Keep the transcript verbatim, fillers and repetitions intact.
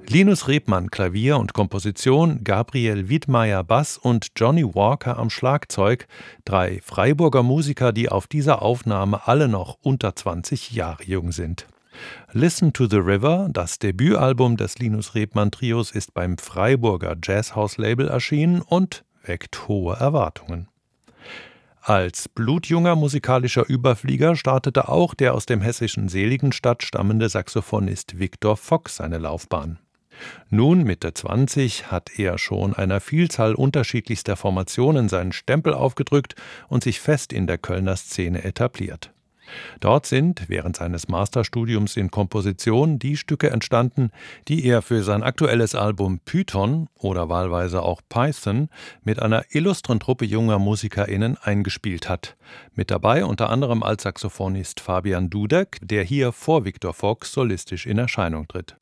Linus Rebmann Klavier und Komposition, Gabriel Widmayer Bass und Johnny Walker am Schlagzeug, drei Freiburger Musiker, die auf dieser Aufnahme alle noch unter zwanzig Jahre jung sind. Listen to the River, das Debütalbum des Linus Rebmann Trios, ist beim Freiburger Jazzhouse-Label erschienen und weckt hohe Erwartungen. Als blutjunger musikalischer Überflieger startete auch der aus dem hessischen Seligenstadt stammende Saxophonist Victor Fox seine Laufbahn. Nun, Mitte zwanzig, hat er schon einer Vielzahl unterschiedlichster Formationen seinen Stempel aufgedrückt und sich fest in der Kölner Szene etabliert. Dort sind während seines Masterstudiums in Komposition die Stücke entstanden, die er für sein aktuelles Album Python oder wahlweise auch Python mit einer illustren Truppe junger MusikerInnen eingespielt hat. Mit dabei unter anderem als Saxophonist Fabian Dudek, der hier vor Victor Fox solistisch in Erscheinung tritt.